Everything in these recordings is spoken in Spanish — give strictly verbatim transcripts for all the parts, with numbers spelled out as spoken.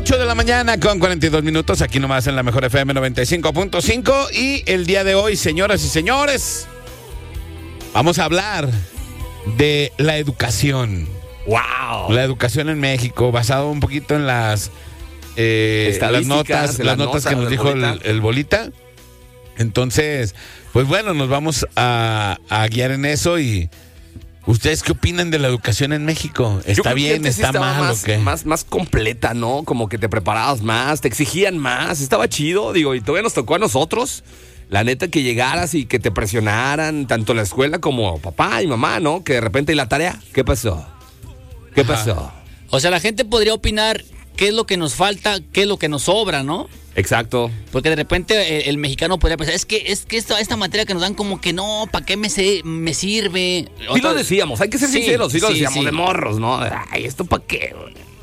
ocho de la mañana con cuarenta y dos minutos, aquí nomás en la mejor F M noventa y cinco punto cinco. Y el día de hoy, señoras y señores, vamos a hablar de la educación. ¡Wow! La educación en México, basado un poquito en las, eh, las notas, las notas que nos dijo el, el Bolita. Entonces, pues bueno, nos vamos a, a guiar en eso. Y ¿ustedes qué opinan de la educación en México? ¿Está bien, está mal más, o qué? Más, más completa, ¿no? Como que te preparabas más, te exigían más, estaba chido, digo, y todavía nos tocó a nosotros, la neta, que llegaras y que te presionaran, tanto la escuela como papá y mamá, ¿no? Que de repente, ¿y la tarea? ¿Qué pasó? ¿Qué Ajá. pasó? O sea, la gente podría opinar qué es lo que nos falta, qué es lo que nos sobra, ¿no? Exacto. Porque de repente el, el mexicano podría pensar, es que es que esta, esta materia que nos dan como que no, ¿para qué me, se, me sirve? Sí Otra- lo decíamos, hay que ser Sí, sinceros, sí lo sí, decíamos sí. de morros, ¿no? Ay, ¿esto para qué?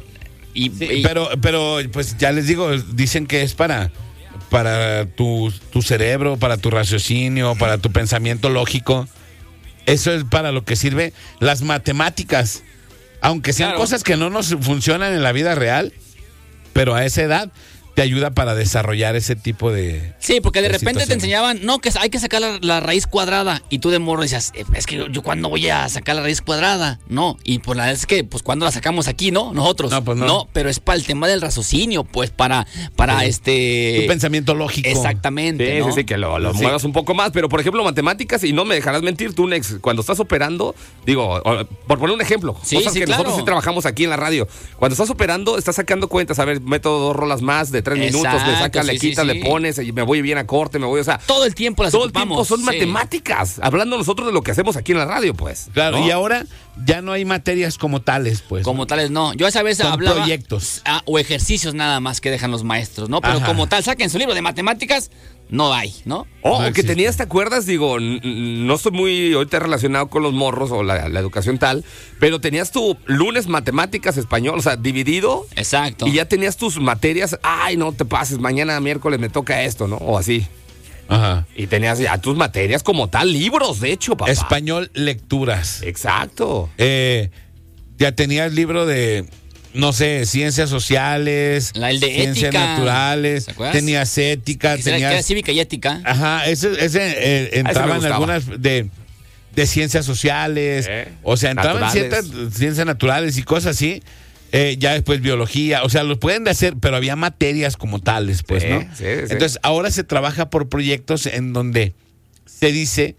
Y, Sí, y- pero, pero, pues ya les digo, dicen que es para, para tu, tu cerebro, para tu raciocinio, para tu pensamiento lógico. Eso es para lo que sirve las matemáticas. Aunque sean Claro. cosas que no nos funcionan en la vida real, pero a esa edad te ayuda para desarrollar ese tipo de... sí, porque de de repente te situaciones. enseñaban, no, que hay que sacar la, la raíz cuadrada. Y tú de morro decías, "Eh, es que yo, yo cuándo voy a sacar la raíz cuadrada. No, y pues la verdad es que, pues cuando la sacamos aquí, ¿no? Nosotros. No, pues no. pero es para el tema del raciocinio, pues para, para Sí. este... Tu pensamiento lógico. Exactamente, Sí, ¿no? sí, sí, que lo, lo Sí. muevas un poco más. Pero, por ejemplo, matemáticas, y no me dejarás mentir, tú, Nex, cuando estás operando, digo, o- por poner un ejemplo, Sí, cosas sí, que claro. nosotros sí trabajamos aquí en la radio. Cuando estás operando, estás sacando cuentas, a ver, meto dos rolas más de tres minutos, le Exacto, sacas, le sí, sí, quitas, le sí. pones, y me voy bien a corte, me voy, o sea, Todo el tiempo las todo el tiempo ocupamos, son sí. matemáticas. Hablando nosotros de lo que hacemos aquí en la radio, pues. Claro, ¿no? y ahora ya no hay materias como tales, pues. Como ¿no? tales, no. Yo esa vez Son hablaba... proyectos. Ah, o ejercicios nada más que dejan los maestros, ¿no? Pero Ajá. como tal, saquen su libro de matemáticas, no hay, ¿no? Oh, No que existe. tenías, ¿te acuerdas? Digo, n- n- no estoy muy ahorita relacionado con los morros o la, la educación tal, pero tenías tu lunes matemáticas español, o sea, dividido. Exacto. Y ya tenías tus materias, ay, no te pases, mañana miércoles me toca esto, ¿no? O así. Ajá. Y tenías ya tus materias como tal, libros, de hecho, papá. Español, lecturas. Exacto. Eh, ya tenías libro de, no sé, ciencias sociales, La- el de ciencias ética. naturales, ¿Te acuerdas? tenías ética, Que era, que era tenías... cívica y ética. Ajá, ese, ese eh, entraba en gustaba. algunas de, de ciencias sociales, Eh, o sea, entraban naturales. ciertas ciencias naturales y cosas así. Eh, ya después biología, o sea, los pueden hacer, pero había materias como tales, pues, Sí, ¿no? sí, sí. Entonces, ahora se trabaja por proyectos en donde se dice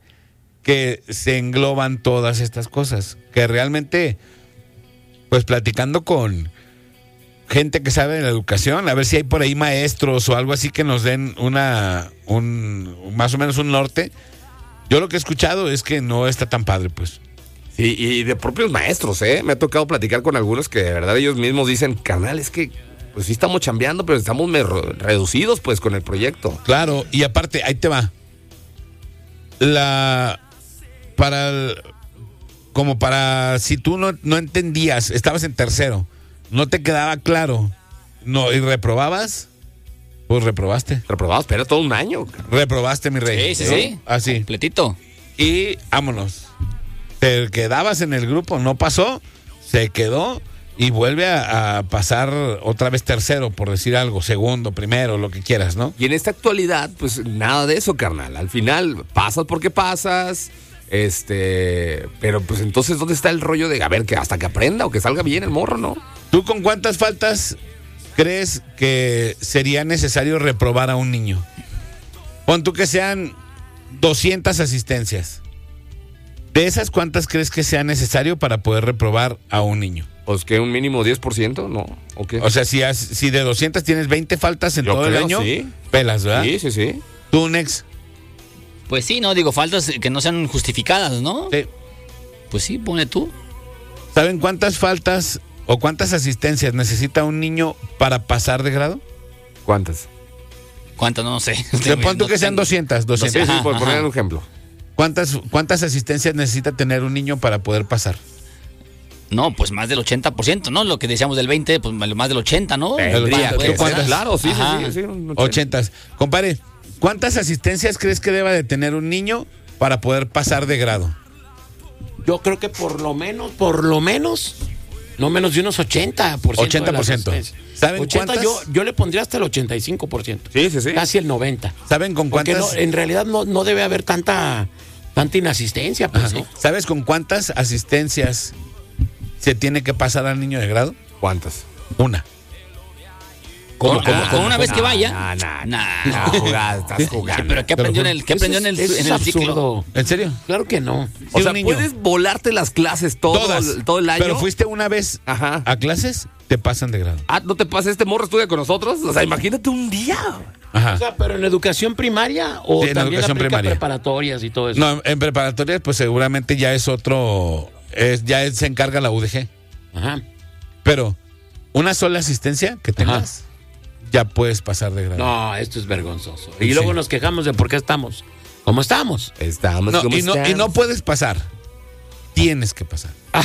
que se engloban todas estas cosas, que realmente, pues platicando con gente que sabe de la educación, a ver si hay por ahí maestros o algo así que nos den una, un, más o menos un norte. Yo lo que he escuchado es que no está tan padre, pues. Sí, y de propios maestros, ¿eh? Me ha tocado platicar con algunos que de verdad ellos mismos dicen, carnal, es que pues sí estamos chambeando, pero estamos me- reducidos pues con el proyecto. Claro, y aparte, ahí te va. La. Para. el- como para. Si tú no, no entendías, estabas en tercero, no te quedaba claro, no, y reprobabas, pues reprobaste. Reprobados, pero todo un año. Reprobaste, mi rey. Sí, sí, ¿no? sí. Así. Completito. Y vámonos. Te quedabas en el grupo, no pasó, se quedó y vuelve a, a pasar otra vez tercero, por decir algo, segundo, primero, lo que quieras, ¿no? Y en esta actualidad, pues nada de eso, carnal. Al final, pasas porque pasas, este... Pero pues entonces, ¿dónde está el rollo de, a ver, que hasta que aprenda o que salga bien el morro, ¿no? ¿Tú con cuántas faltas crees que sería necesario reprobar a un niño? Pon tú que sean doscientas asistencias. ¿De esas cuántas crees que sea necesario para poder reprobar a un niño? Pues que un mínimo diez por ciento, ¿no? ¿O qué? O sea, si, has- si de doscientas tienes veinte faltas en Yo todo el creo, año, sí. pelas, ¿verdad? Sí, sí, sí. Tú, Nex. Pues sí, no, digo, faltas que no sean justificadas, ¿no? Sí. Pues sí, ponle tú. ¿Saben cuántas faltas o cuántas asistencias necesita un niño para pasar de grado? ¿Cuántas? ¿Cuántas? No, no sé. Te pon tú No que sean tengo. doscientas, Sí, doscientas. sí, Ajá, por poner ajá. un ejemplo. ¿Cuántas, ¿Cuántas asistencias necesita tener un niño para poder pasar? No, pues más del ochenta por ciento, ¿no? Lo que decíamos del veinte, pues más del ochenta, ¿no? Tendría ¿Tú que cuántas? ser. Claro, sí, sí, Ajá. sí, sí, un ochenta. Ochentas. Compadre, ¿cuántas asistencias crees que deba de tener un niño para poder pasar de grado? Yo creo que por lo menos, por lo menos, No, menos de unos ochenta por ciento. ochenta por ciento. ¿Saben ochenta cuántas? yo, yo le pondría hasta el ochenta y cinco por ciento. Sí, sí, sí. Casi el noventa. ¿Saben con Porque cuántas? no, en realidad no, no debe haber tanta, tanta inasistencia, pues, Ajá. ¿no? ¿Sabes con cuántas asistencias se tiene que pasar al niño de grado? ¿Cuántas? Una. ¿Con, cómo, con cómo? una vez que vaya? Nah, nah, Nah. No, jugada, estás Sí, jugando. pero ¿qué aprendió en el, qué aprendió en el, Eso es- en eso el es ciclo? absurdo. ¿En serio? Claro que no. O Sí, sea, un niño. puedes volarte las clases todo, Todas. el, todo el año. Pero fuiste una vez Ajá. a clases, te pasan de grado. Ah, ¿no te pasa este morro estudia con nosotros? O sea, imagínate un día. Ajá. O sea, pero en educación primaria o Sí, en también educación aplica primaria. preparatorias y todo eso. No, en preparatoria, pues seguramente ya es otro. Es, ya es- se encarga la U D G. Ajá. Pero una sola asistencia que tengas, ya puedes pasar de grado. No, esto es vergonzoso. Y Sí. luego nos quejamos de por qué estamos como estamos. Estamos No, como y, no, y no estamos. puedes pasar. Tienes que pasar. Ah.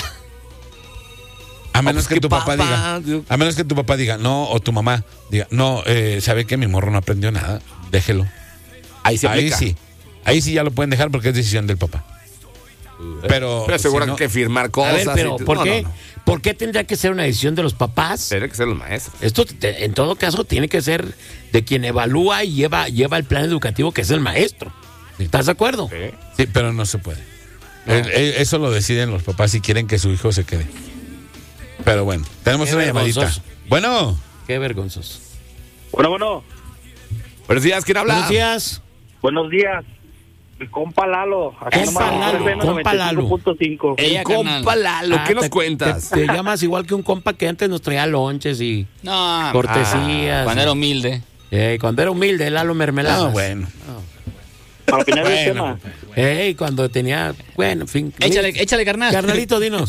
A menos pues que que tu papá, papá, diga. A menos que tu papá diga, no, o tu mamá diga, no, eh, sabe que mi morro no aprendió nada, déjelo. Ahí se Ahí aplica. sí. Ahí sí ya lo pueden dejar porque es decisión del papá. Pero. Pero seguro si no- que firmar A cosas. ver, pero y tú- ¿por no, qué? no, no. ¿Por qué tendría que ser una decisión de los papás? Tiene que ser los maestros. Esto, te- en todo caso, tiene que ser de quien evalúa y lleva, lleva el plan educativo, que es el maestro. ¿Estás de acuerdo? Sí, pero no se puede. Eh, eh, Eso lo deciden los papás si quieren que su hijo se quede. Pero bueno, tenemos Qué una llamadita. vergonzoso. Bueno, Qué vergonzoso. Bueno, bueno, Buenos días, ¿quién habla? Buenos días. buenos días. El compa Lalo. Aquí Compa nomás, Lalo, R F M compa Lalo. noventa y cinco punto cinco. El Ella, carnal. compa Lalo, Ah, ¿qué nos te- cuentas? Te, te llamas igual que un compa que antes nos traía lonches y No, cortesías. cuando era humilde. Ey, cuando era humilde, Lalo Mermeladas. no, bueno. Para opinar del Bueno, tema. Ey, cuando tenía, bueno, en fin. Échale, échale, carnal. Carnalito, dinos.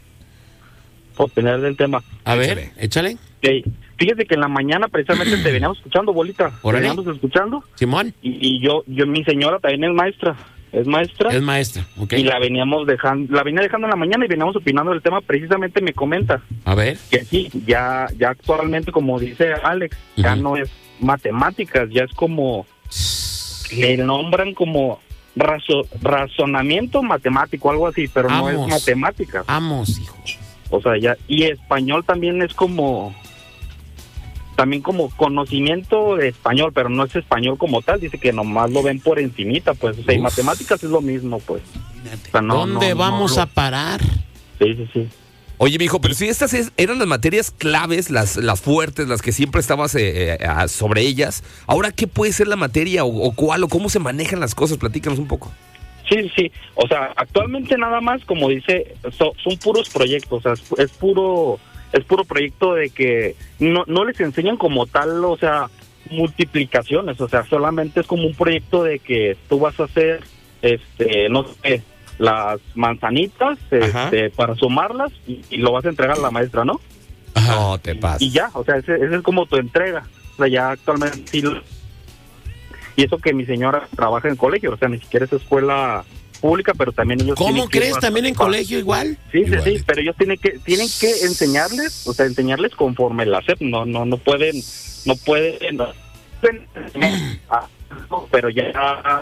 Para opinar del tema. A Échale. ver, échale. Ey, fíjese que en la mañana precisamente te veníamos escuchando, bolita. Órale. Veníamos escuchando. Simón, Y, y yo, yo, mi señora también es maestra. Es maestra. es maestra, ¿ok? Y la veníamos dejando, la venía dejando en la mañana y veníamos opinando del tema. Precisamente me comenta A ver. que sí, ya, ya actualmente, como dice Alex, ya Ujú. no es matemáticas, ya es como, le nombran como razo- razonamiento matemático, algo así, pero no Vamos. es matemáticas. Vamos, hijo. O sea, ya, y español también es como, también como conocimiento de español, pero no es español como tal, dice que nomás lo ven por encimita, pues, o sea, y Uf. matemáticas es lo mismo, pues. O sea, no, ¿Dónde no, vamos no, a parar? Sí, sí, sí. Oye, mijo, pero si estas es- eran las materias claves, las, las fuertes, las que siempre estabas eh, eh, ah, sobre ellas, ahora, ¿qué puede ser la materia o, o cuál o cómo se manejan las cosas? Platícanos un poco. Sí, sí, o sea, actualmente nada más, como dice, so- son puros proyectos, o sea, es, es puro es puro proyecto de que no, no les enseñan como tal, o sea, multiplicaciones, o sea, solamente es como un proyecto de que tú vas a hacer, este, no sé, las manzanitas Ajá. este, para sumarlas y, y lo vas a entregar a la maestra, ¿no? Ajá. No te pases. Y ya, o sea, ese, ese es como tu entrega, o sea, ya actualmente sí lo- y eso que mi señora trabaja en colegio, o sea, ni siquiera es escuela pública, pero también ellos ¿Cómo tienen que ir crees? a- ¿También en colegio igual? Sí, sí, sí, Igualito. pero ellos tienen que tienen que enseñarles, o sea, enseñarles conforme la S E P, no no no pueden no pueden no pueden enseñar a- no, pero ya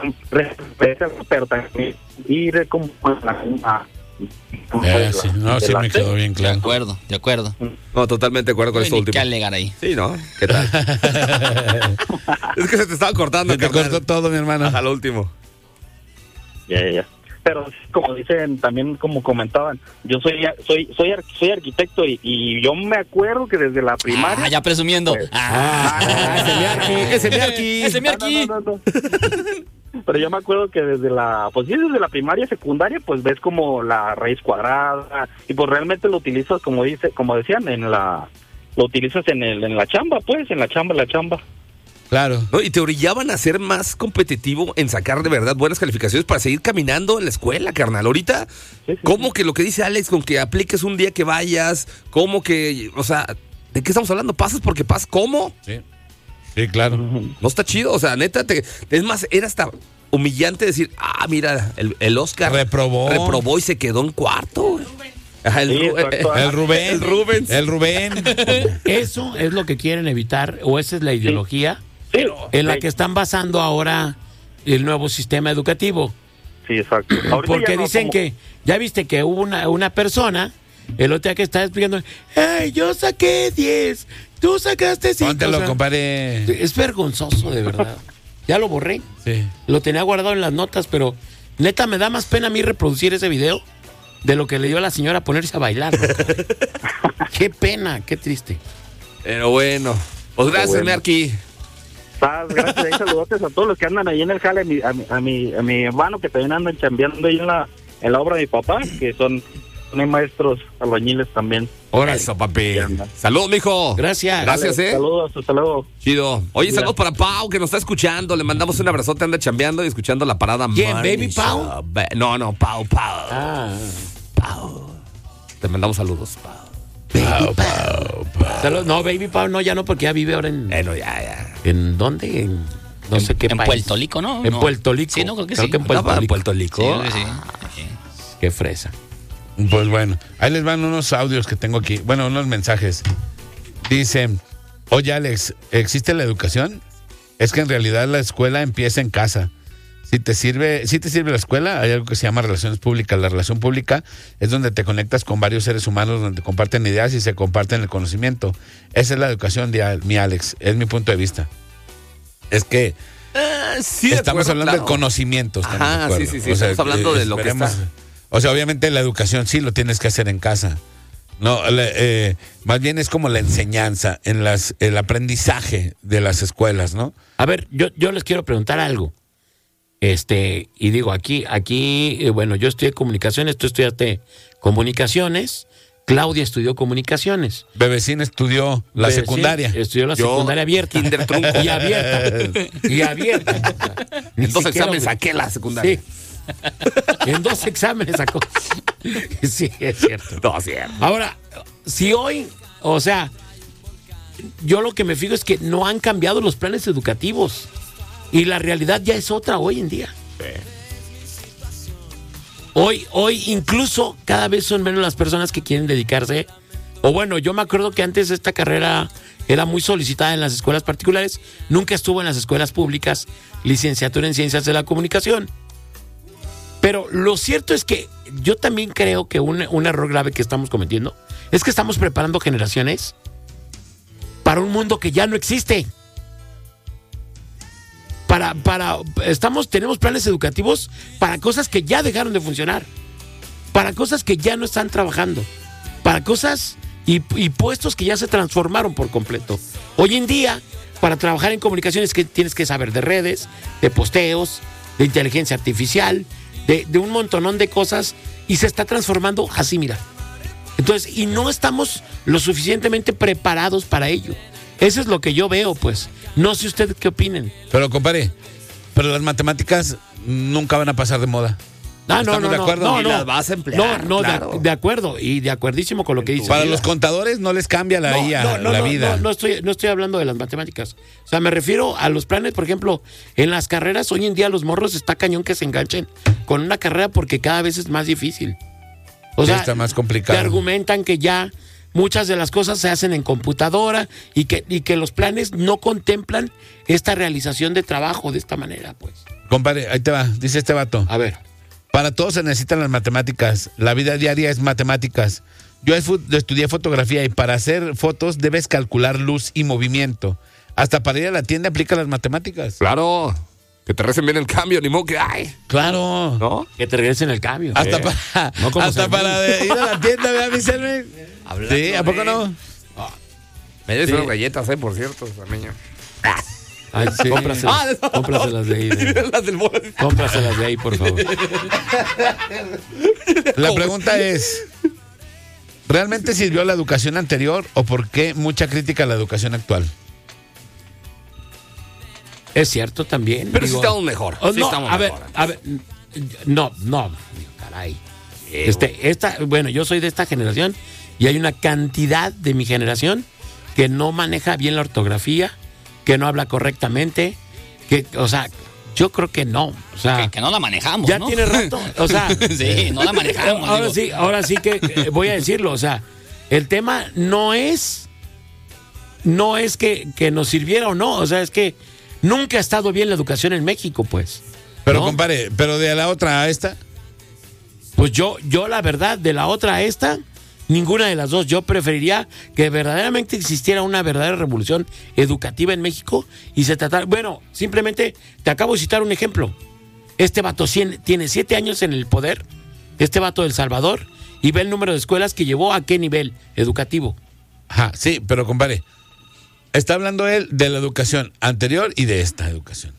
pero también ir como la a- Eh, sí, no, de sí la me S E P. quedó bien De claro. acuerdo, de acuerdo. No, totalmente de acuerdo con No hay esto ni último. que alegar ahí. Sí, ¿no? ¿Qué tal? Es que se te estaba cortando, Se te carnal. cortó todo, mi hermano. Ajá, lo último. Ya, ya, ya. Pero como dicen, también como comentaban, yo soy soy soy ar- soy arquitecto y, y yo me acuerdo que desde la primaria. Ah, ya presumiendo. Pues, Ah, ese Miarqui, ese Miarqui. Ese No, Miarqui. no, no, no. Pero yo me acuerdo que desde la, pues sí, desde la primaria, secundaria, pues ves como la raíz cuadrada y pues realmente lo utilizas como dice, como decían en la, lo utilizas en el, en la chamba, pues, en la chamba, en la chamba. Claro. No, y te orillaban a ser más competitivo en sacar de verdad buenas calificaciones para seguir caminando en la escuela, carnal. Ahorita, Sí, sí, ¿cómo que lo que dice Alex con que apliques un día que vayas? ¿Cómo que, o sea, ¿de qué estamos hablando? ¿Pasas porque pasas? ¿Cómo? Sí. Sí, claro. No está chido, o sea, neta, te, es más, era hasta humillante decir, ah, mira, el, el Oscar Reprobó. reprobó y se quedó en cuarto. Ajá, el, Sí, Ru- exacto. El Rubén. El Rubens. El Rubén. Eso es lo que quieren evitar, o esa es la ideología Sí, en la sí, que están basando ahora el nuevo sistema educativo. sí, exacto. Ahorita Porque ya no dicen como- que, ya viste que hubo una, una persona el otro día que estaba explicando, ¡ay, yo saqué diez! ¡Tú sacaste cinco! Póntelo, o sea, compadre. es vergonzoso, de verdad. Ya lo borré. Sí. Lo tenía guardado en las notas, pero neta me da más pena a mí reproducir ese video de lo que le dio a la señora ponerse a bailar. ¿No? Qué pena, qué triste. Pero bueno. Pues gracias, bueno. Merky. Ah, gracias, ahí saludotes a todos los que andan ahí en el jale, a mi, a mi, a mi, a mi hermano que también andan chambeando ahí en la, en la obra de mi papá, que son, son maestros albañiles también. Ahora, Eso, papi. Ya anda. Saludos, mijo. gracias. Gracias, Dale, eh. Saludos, hasta luego. Chido. Oye, Mira. saludos para Pau, que nos está escuchando. Le mandamos un abrazote, anda chambeando y escuchando la parada. ¿Quién, Morning Baby Pau? Show. Ba- No, no, Pau, Pau. Ah, Pau. Te mandamos saludos, Pau. Pau, pau, pau. salud. No, Baby Pau, no, ya no, porque ya vive ahora en. Bueno, ya, ya. ¿En dónde? En no sé qué en país. Puerto Rico, ¿no? En No. Puerto Rico. Sí, no, creo que Creo sí. que en Puerto Estaba en Rico. Puerto Rico. Sí, creo que sí. Sí. Qué fresa. Pues bueno, ahí les van unos audios que tengo aquí. Bueno, unos mensajes. Dice, oye Alex, ¿existe la educación? Es que en realidad la escuela empieza en casa. Si te sirve, si te sirve la escuela, hay algo que se llama relaciones públicas. La relación pública es donde te conectas con varios seres humanos, donde comparten ideas y se comparten el conocimiento. Esa es la educación, de mi Alex, es mi punto de vista. Es que Eh, sí, de estamos acuerdo, hablando claro. de conocimientos. estamos Ajá, de acuerdo. sí, sí, sí, estamos hablando de lo que esperemos- está. O sea, obviamente la educación sí lo tienes que hacer en casa. No, la- eh, más bien es como la enseñanza, en las, el aprendizaje de las escuelas, ¿no? A ver, yo, yo les quiero preguntar algo. Este, y digo, aquí, aquí, eh, bueno, yo estudié comunicaciones, tú estudiaste comunicaciones, Claudia estudió comunicaciones. Bebecín estudió la Bebecín secundaria. Estudió la Yo, secundaria abierta. kinder trunco. Y abierta. Y abierta. Ni En dos siquiera- exámenes saqué la secundaria. Sí. En dos exámenes sacó. Sí, es cierto. No, cierto. Ahora, si hoy, o sea, yo lo que me fijo es que no han cambiado los planes educativos y la realidad ya es otra hoy en día. Hoy, hoy incluso cada vez son menos las personas que quieren dedicarse. O bueno, yo me acuerdo que antes esta carrera era muy solicitada en las escuelas particulares, nunca estuvo en las escuelas públicas, licenciatura en ciencias de la comunicación. Pero lo cierto es que yo también creo que un, un error grave que estamos cometiendo es que estamos preparando generaciones para un mundo que ya no existe. Para, para, estamos, tenemos planes educativos para cosas que ya dejaron de funcionar, para cosas que ya no están trabajando, para cosas y, y puestos que ya se transformaron por completo. Hoy en día, para trabajar en comunicaciones que tienes que saber de redes, de posteos, de inteligencia artificial, de, de un montonón de cosas, y se está transformando así, mira. Entonces, y no estamos lo suficientemente preparados para ello. Eso es lo que yo veo, pues. No sé ustedes qué opinen. Pero, compadre, pero las matemáticas nunca van a pasar de moda. Ah, no, ¿Estamos no, de no, acuerdo? no, Y no. las vas a emplear, No, no, de- claro. de, acuerdo, y de acuerdísimo con lo que dice. Para los contadores no les cambia la No, I A, no, no, la no, vida. No, no estoy, no estoy hablando de las matemáticas. O sea, me refiero a los planes, por ejemplo, en las carreras, hoy en día los morros está cañón que se enganchen con una carrera porque cada vez es más difícil. O Sí, sea, está más complicado. te argumentan que ya muchas de las cosas se hacen en computadora y que, y que los planes no contemplan esta realización de trabajo de esta manera, pues. Compadre, ahí te va, dice este vato. A ver. Para todos se necesitan las matemáticas. La vida diaria es matemáticas. Yo estu- estudié fotografía y para hacer fotos debes calcular luz y movimiento. Hasta para ir a la tienda aplica las matemáticas. Claro. Que te recen bien el cambio, ni modo que ay. Claro. ¿No? Que te regresen el cambio. Hasta, Eh. para, No como hasta Servín. para de- ir a la tienda, ¿verdad, mi Servín? Hablando Sí, ¿a poco de- no? Me debes Sí. unas galletas, eh, por cierto, Sameño. Ay, sí. Cómpraselas, Ah, no. cómpraselas de ahí. de- Las del bol. Cómpraselas de ahí, por favor. La pregunta es, ¿realmente sirvió la educación anterior o por qué mucha crítica a la educación actual? Es cierto también. Pero sí digo- estamos mejor. Oh, Sí no, estamos a ver, mejor. a ver. No, no, digo, caray. Este, esta, bueno, yo soy de esta generación y hay una cantidad de mi generación que no maneja bien la ortografía, que no habla correctamente, que, o sea, yo creo que no. O sea, Que, que no la manejamos, ya ¿no? tiene rato. O sea, Sí, no la manejamos. ahora digo. sí, ahora sí que eh, voy a decirlo. O sea, el tema no es, no es que, que nos sirviera o no. O sea, es que nunca ha estado bien la educación en México, pues. Pero ¿no? compadre, pero de la otra a esta, Pues yo, yo la verdad, de la otra a esta, Ninguna de las dos. Yo preferiría que verdaderamente existiera una verdadera revolución educativa en México y se tratara... Bueno, simplemente te acabo de citar un ejemplo. Este vato cien, tiene siete años en el poder, este vato del Salvador, y ve el número de escuelas que llevó a qué nivel educativo. Ajá, sí, pero compadre, está hablando él de la educación anterior y de esta educación.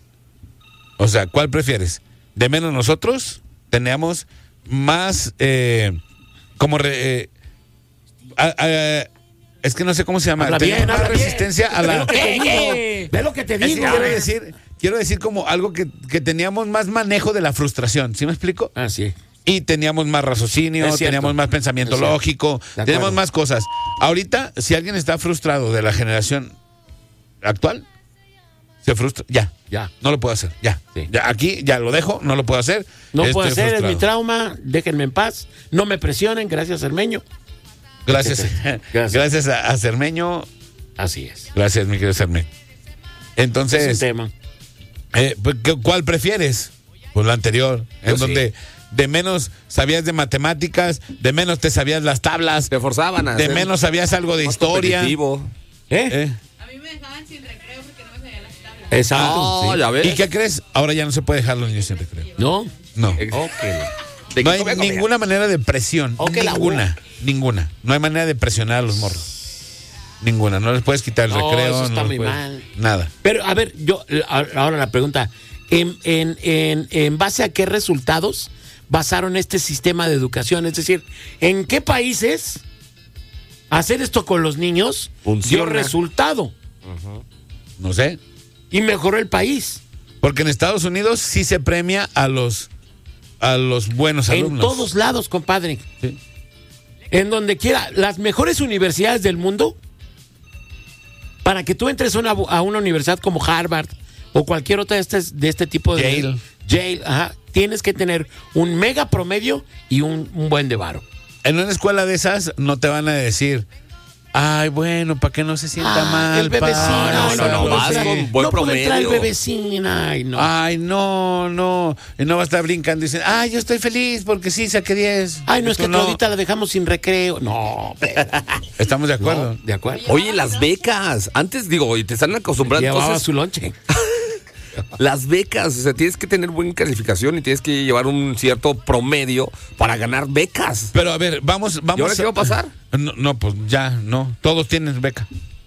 O sea, ¿cuál prefieres? De menos nosotros teníamos más... Eh, como... Re, eh, A, a, es que no sé cómo se llama. Habla bien, más habla resistencia bien. a la. Ve lo que te digo. Ve lo que te Es que digo. quiero decir, quiero decir como algo que, que teníamos más manejo de la frustración. ¿Sí me explico? Ah, sí. Y teníamos más raciocinio, Es cierto. teníamos más pensamiento Es cierto. lógico, De teníamos acuerdo. más cosas. Ahorita, si alguien está frustrado de la generación actual, se frustra. Ya. Ya. No lo puedo hacer. Ya. Sí. Ya, aquí ya lo dejo, no lo puedo hacer. No estoy puedo hacer, es frustrado. mi trauma. Déjenme en paz. No me presionen. Gracias, Cermeño. Gracias. Gracias. Gracias a, a Cermeño. Así es. Gracias, mi querido Cermeño. Entonces, Es un tema. eh, pues, ¿qué- ¿cuál prefieres? Pues la anterior, en sí. donde de menos sabías de matemáticas, de menos te sabías las tablas, Te forzaban a de ser menos sabías algo de más historia. competitivo. ¿Eh? ¿Eh? A mí me dejaban sin recreo porque no me sabía las tablas. Exacto. No, sí. ya ves. ¿Y qué crees? Ahora ya no se puede dejar los niños sin recreo. ¿No? No. Ex- Ok. ¿De No qué hay comía, comía? ninguna manera de presión. Ok, la ninguna. Ninguna. No hay manera de presionar a los morros. Ninguna. No les puedes quitar el No, recreo. eso está no les muy puedes- mal. Nada. Pero, a ver, yo, a- ahora la pregunta. ¿En, en, en, en base a qué resultados basaron este sistema de educación? Es decir, ¿en qué países hacer esto con los niños Funciona. dio resultado No sé. y mejoró el país? Porque en Estados Unidos sí se premia a los a los buenos En alumnos. todos lados, compadre. Sí. En donde quiera. Las mejores universidades del mundo, para que tú entres a una, a una universidad como Harvard o cualquier otra de este, de este tipo de... Yale. Yale, ajá, tienes que tener un mega promedio y un, un buen de varo. En una escuela de esas no te van a decir, ay, bueno, para que no se sienta Ah, mal. el bebecín. pasa". no, no, no, puede vas entrar- con buen no puede entrar el promedio. bebecín, ay, no. Ay, no, no. Y no va a estar brincando y dicen, ay, yo estoy feliz porque sí saqué diez. Ay, no es Tú que Claudita la dejamos sin recreo. No, pero- Estamos de acuerdo. no, de acuerdo. Oye, las becas. Antes, digo, y te están acostumbrando. Llevaba Entonces, su lonche. las becas, o sea, tienes que tener buena calificación y tienes que llevar un cierto promedio para ganar becas. Pero a ver, vamos, vamos. ¿Y ahora qué va a pasar? No, no, pues ya, no. Todos tienen beca.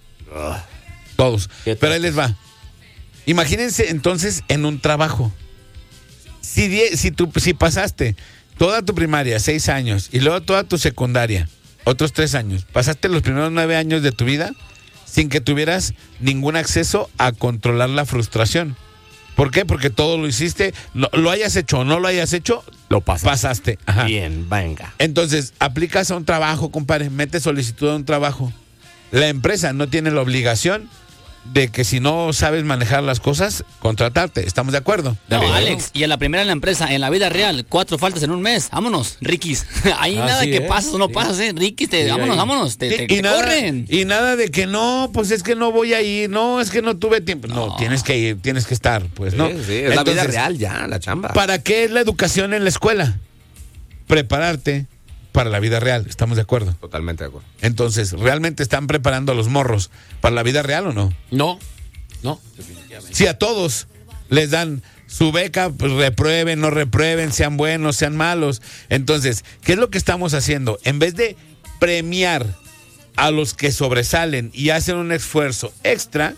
Todos. ¿Qué Pero ahí les va. Imagínense entonces en un trabajo. Si, die- si, tú, si pasaste toda tu primaria, seis años, y luego toda tu secundaria, otros tres años, pasaste los primeros nueve años de tu vida sin que tuvieras ningún acceso a controlar la frustración. ¿Por qué? Porque todo lo hiciste, lo, lo hayas hecho o no lo hayas hecho, Lo pasas. pasaste. Ajá. Bien, venga. Entonces, aplicas a un trabajo, compadre, metes solicitud a un trabajo. La empresa no tiene la obligación de que si no sabes manejar las cosas, contratarte. ¿Estamos de acuerdo? No, Sí. Alex, y en la primera en la empresa, en la vida real, cuatro faltas en un mes. Vámonos, Rikis. Ahí Así nada que es, pasas o no sí. pasas, ¿eh? Rikis, te, Sí, vámonos, ahí. vámonos. Te, Sí, te- y, te nada, corren. y nada de que no, pues es que no voy a ir, no, es que no tuve tiempo. No, No. tienes que ir, tienes que estar, pues, ¿no? Sí, sí, es la vida Entonces, real ya, la chamba. ¿para qué es la educación en la escuela? Prepararte para la vida real, ¿estamos de acuerdo? Totalmente de acuerdo. Entonces, ¿realmente están preparando a los morros para la vida real o no? No, no. Si a todos les dan su beca, pues reprueben, no reprueben, sean buenos, sean malos. Entonces, ¿qué es lo que estamos haciendo? En vez de premiar a los que sobresalen y hacen un esfuerzo extra,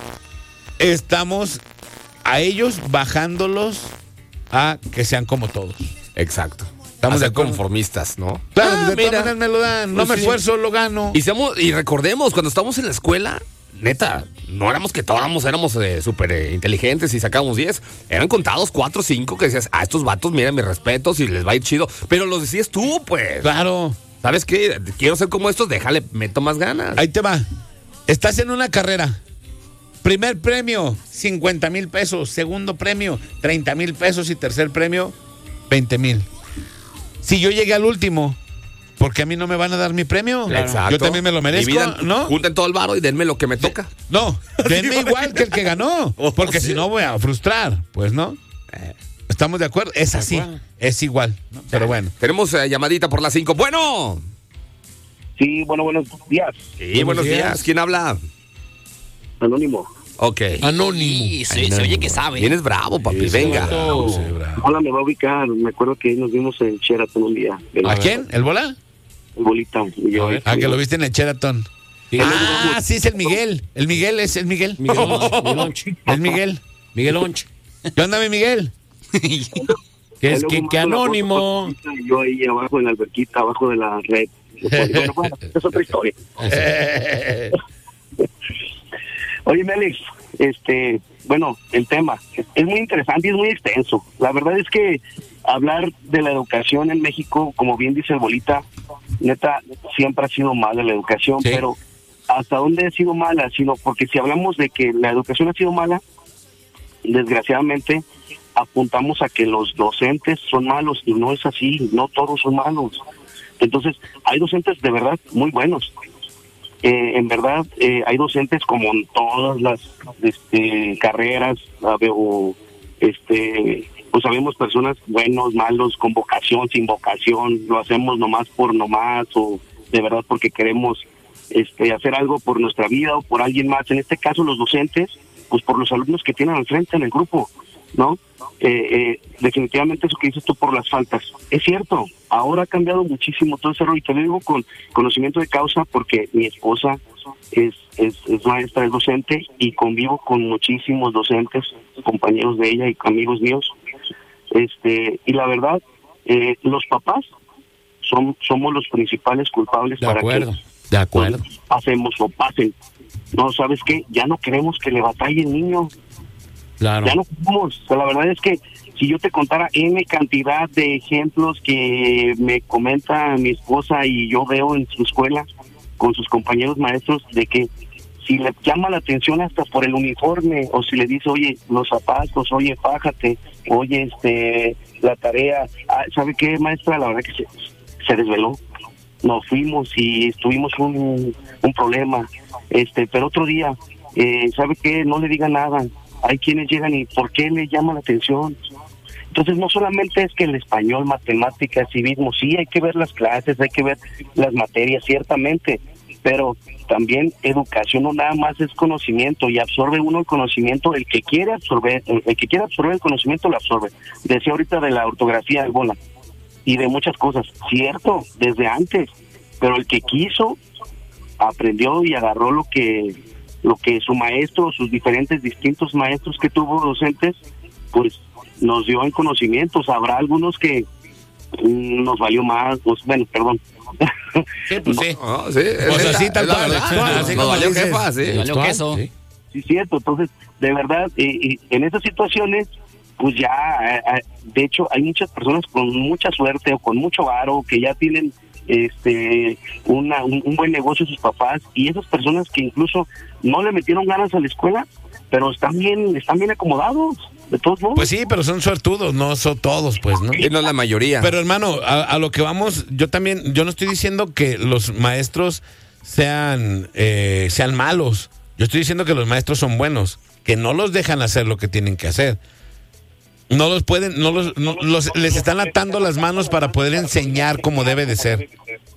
estamos a ellos bajándolos a que sean como todos. Exacto. Estamos A de ser acuerdo. conformistas, ¿no? Claro, Ah, de mira. todas maneras me lo dan, no Pues me sí. esfuerzo, lo gano. Y, seamos, y recordemos, cuando estábamos en la escuela, neta, no éramos que todos éramos eh, súper eh, inteligentes y sacábamos diez. Eran contados cuatro o cinco que decías, a estos vatos, mira, mis respetos y les va a ir chido. Pero los decías tú, pues. Claro. ¿Sabes qué? Quiero ser como estos, déjale, meto más ganas. Ahí te va. Estás en una carrera. Primer premio, cincuenta mil pesos. Segundo premio, treinta mil pesos. Y tercer premio, veinte mil. Si yo llegué al último, ¿por qué a mí no me van a dar mi premio? Exacto. Yo también me lo merezco, Dividan- ¿no? Junten todo el varo y denme lo que me toca. No, denme igual que el que ganó. Oh, Porque sí. si no voy a frustrar. Pues no. ¿Estamos de acuerdo? Es así. acuerdo. Es igual. ¿no? Pero bueno. Tenemos eh, llamadita por las cinco. Bueno. Sí, bueno, buenos días. Sí, buenos días. ¿Quién habla? Anónimo. Ok. Anónimo. Sí, se, se oye que sabe. Vienes bravo, papi, Ese venga. vato. Hola, me va a ubicar. Me acuerdo que nos vimos en Sheraton un día. ¿A quién? ¿El bola? El bolita. Y yo, Ah, que lo viste en el Sheraton. Sí. Ah, sí, es el Miguel. El Miguel es el Miguel. Miguel Onch, Miguel Onch. Es Miguel. Miguel Onch. ¿Qué onda, mi Miguel? Que es Ahí luego que, mando que la foto anónimo. con Bolita y yo ahí abajo en la alberquita, abajo de la red. Bueno, bueno, es otra historia. Oye, Mélix, este, bueno, el tema es, es muy interesante y es muy extenso. La verdad es que hablar de la educación en México, como bien dice el Bolita, neta, siempre ha sido mala la educación, Sí. pero ¿hasta dónde ha sido mala? Sino porque si hablamos de que la educación ha sido mala, desgraciadamente apuntamos a que los docentes son malos y no es así, no todos son malos. Entonces, hay docentes de verdad muy buenos. Eh, en verdad, eh, hay docentes como en todas las este, carreras, ¿sabe? O este, pues sabemos personas buenos, malos, con vocación, sin vocación, lo hacemos nomás por nomás o de verdad porque queremos este, hacer algo por nuestra vida o por alguien más. En este caso, los docentes, pues por los alumnos que tienen al frente en el grupo, ¿no? Eh, eh, definitivamente eso que dices tú por las faltas, es cierto, ahora ha cambiado muchísimo todo ese rollo, y te lo digo con conocimiento de causa porque mi esposa es, es, es maestra, es docente y convivo con muchísimos docentes, compañeros de ella y amigos míos, este y la verdad, eh, los papás son, somos los principales culpables De para acuerdo, que de acuerdo. pasemos o pasen. No, ¿sabes qué? Ya no queremos que le batalle el niño. Claro. Ya no podemos. O sea, la verdad es que si yo te contara N cantidad de ejemplos que me comenta mi esposa y yo veo en su escuela con sus compañeros maestros, de que si le llama la atención hasta por el uniforme, o si le dice, oye, los zapatos, oye, fájate, oye, este, la tarea, ah, ¿sabe qué, maestra? La verdad que se, se desveló. Nos fuimos y tuvimos un, un problema, este, pero otro día, eh, ¿sabe qué? No le diga nada. Hay quienes llegan y ¿por qué le llama la atención? Entonces no solamente es que el español, matemáticas, civismo, sí hay que ver las clases, hay que ver las materias, ciertamente, pero también educación no nada más es conocimiento y absorbe uno el conocimiento, el que quiere absorber, el, el que quiere absorber el conocimiento lo absorbe. Decía ahorita de la ortografía del bola y de muchas cosas, cierto, desde antes, pero el que quiso aprendió y agarró lo que lo que su maestro, sus diferentes distintos maestros que tuvo docentes, pues nos dio en conocimientos. Habrá algunos que mm, nos valió más, pues bueno, perdón. Sí, pues sí. Ah, sí, Pues es así la- tal es la cual, verdad. actual, así Nos como valió dices. jefa, sí. Valió Actual, queso. sí. Sí, cierto. Entonces, de verdad, eh, y en esas situaciones, pues ya, eh, eh, de hecho, hay muchas personas con mucha suerte o con mucho varo que ya tienen este una, un, un buen negocio sus papás, y esas personas que incluso no le metieron ganas a la escuela, pero están bien, están bien acomodados, de todos modos. Pues sí, pero son suertudos, no son todos, pues, ¿no? Y no es la mayoría. Pero hermano, a, a lo que vamos, yo también, yo no estoy diciendo que los maestros sean, eh, sean malos. Yo estoy diciendo que los maestros son buenos, que no los dejan hacer lo que tienen que hacer. No los pueden, no los, no- los- les están atando las manos para poder enseñar como debe de ser.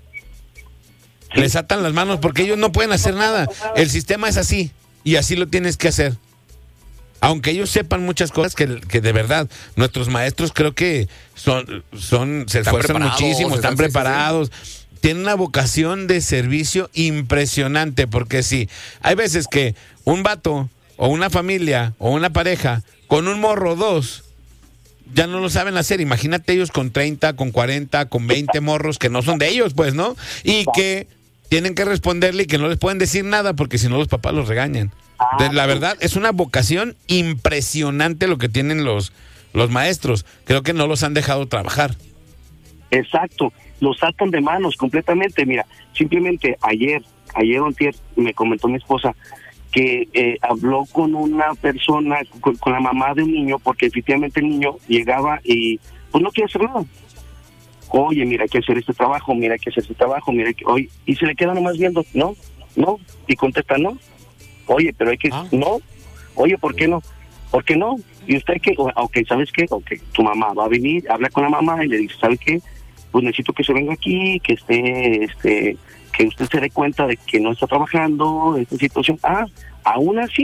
Les atan las manos porque ellos no pueden hacer nada. El sistema es así y así lo tienes que hacer. Aunque ellos sepan muchas cosas que, que de verdad nuestros maestros creo que son, son se Están esfuerzan preparados, muchísimo, están están- sí, sí, sí. preparados, tienen una vocación de servicio impresionante, porque sí, hay veces que un vato o una familia o una pareja con un morro o dos ya no lo saben hacer. Imagínate ellos con treinta, con cuarenta, con veinte morros que no son de ellos, pues, ¿no? Y que tienen que responderle y que no les pueden decir nada porque si no los papás los regañan. De- la verdad, es una vocación impresionante lo que tienen los, los maestros. Creo que no los han dejado trabajar. Exacto, los sacan de manos completamente. Mira, simplemente ayer, ayer o antier, me comentó mi esposa que eh, habló con una persona, con, con la mamá de un niño, porque efectivamente el niño llegaba y pues no quiere hacer nada. Oye, mira, hay que hacer este trabajo, mira, hay que hacer este trabajo, mira, hay que... Oye, y se le queda nomás viendo, no, no, y contesta, no. Oye, pero hay que, Ah. no. Oye, ¿por qué no? ¿Por qué no? Y usted que, ok, ¿sabes qué? Ok, tu mamá va a venir, habla con la mamá y le dice, ¿sabes qué? Pues necesito que se venga aquí, que esté, este, que usted se dé cuenta de que no está trabajando, esta situación. Ah, aún así,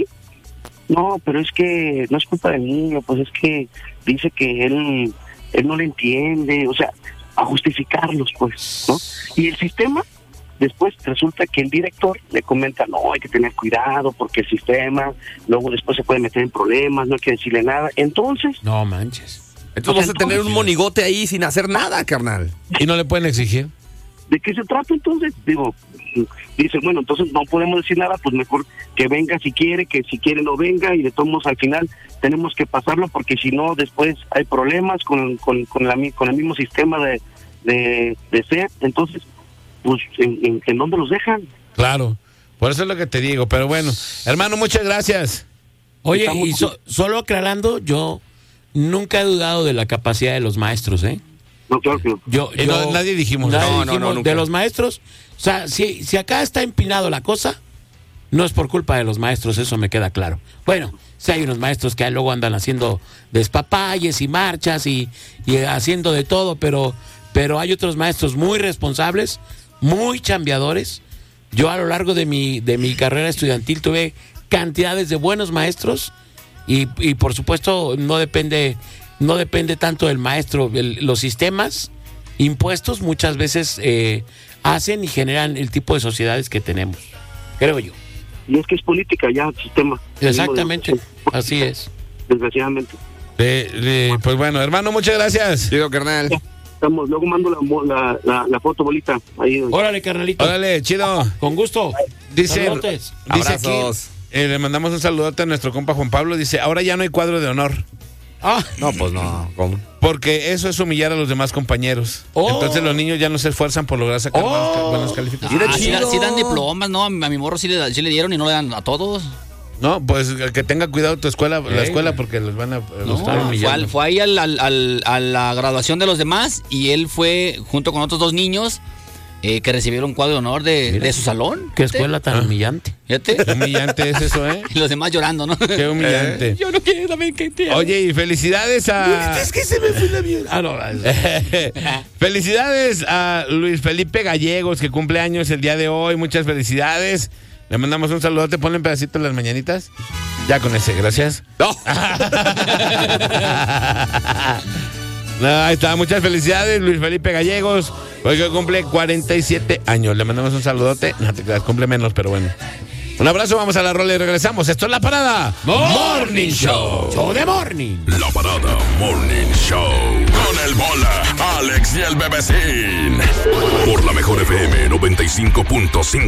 no, pero es que no es culpa del niño, pues es que dice que él, él no le entiende, o sea, a justificarlos, pues, ¿no? Y el sistema, después resulta que el director le comenta, no, hay que tener cuidado porque el sistema, luego después se puede meter en problemas, no hay que decirle nada. Entonces... No manches. Entonces vas a tener un monigote ahí sin hacer nada, carnal. Y no le pueden exigir. ¿De qué se trata entonces? Digo, dice, bueno, entonces no podemos decir nada, pues mejor que venga si quiere, que si quiere no venga, y de todos modos al final tenemos que pasarlo porque si no después hay problemas con, con, con, la, con el mismo sistema de, de, de ser. Entonces, pues, ¿en, en, ¿en dónde los dejan? Claro, por eso es lo que te digo. Pero bueno, hermano, muchas gracias. Oye, Estamos- y so- solo aclarando, yo nunca he dudado de la capacidad de los maestros, ¿eh? No, claro que no. Yo, Y yo- no- nadie dijimos nadie eso. No, no, dijimos no, nunca. de los maestros. O sea, si, si acá está empinado la cosa, no es por culpa de los maestros, eso me queda claro. Bueno, si hay unos maestros que luego andan haciendo despapalles y marchas y, y haciendo de todo, pero, pero hay otros maestros muy responsables, muy chambeadores. Yo a lo largo de mi, de mi carrera estudiantil tuve cantidades de buenos maestros y, y por supuesto no depende, no depende tanto del maestro. El- los sistemas impuestos muchas veces eh, hacen y generan el tipo de sociedades que tenemos, creo yo. Y es que es política ya el sistema. Exactamente, así es. Desgraciadamente. Eh, eh, pues bueno, hermano, muchas gracias. Chido, carnal. Estamos, luego mando la, mo- la, la, la foto bolita ahí. Órale, carnalito. Órale, chido. Con gusto. Dice, Saludotes. dice aquí, Abrazos. eh, le mandamos un saludote a nuestro compa Juan Pablo. Dice, ahora ya no hay cuadro de honor. Ah, No, pues no. ¿Cómo? Porque eso es humillar a los demás compañeros. Oh. Entonces los niños ya no se esfuerzan por lograr sacar Oh. buenas, ca- buenas calificaciones. Mira, Ah, sí, da- chido. sí dan diplomas, ¿no? A mi, a mi morro sí le, da- sí le dieron y no le dan a todos. No, pues el que tenga cuidado tu escuela, la Ey, escuela, güey. porque los van a... No, los están fue, humillando. al- fue ahí al- al- al- a la graduación de los demás y él fue junto con otros dos niños eh, que recibieron cuadro de honor de, Mira. de su salón. qué escuela tan Ah. humillante. Fíjate. Qué humillante es eso, ¿eh? Y los demás llorando, ¿no? Qué humillante. Yo no quiero también que te Oye, y felicidades a... que se me fue la vida. Ah, no. Felicidades a Luis Felipe Gallegos, que cumple años el día de hoy. Muchas felicidades. Le mandamos un saludote. Ponle un pedacito en las mañanitas. Ya con ese, gracias. No. No, ahí está, muchas felicidades, Luis Felipe Gallegos. Hoy que cumple cuarenta y siete años. Le mandamos un saludote. No te creas, cumple menos, pero bueno. Un abrazo, vamos a la rola y regresamos. Esto es La Parada Morning Show. Show de morning. La Parada Morning Show. Con el Bola, Alex y el Bebecín. Por la mejor F M noventa y cinco punto cinco.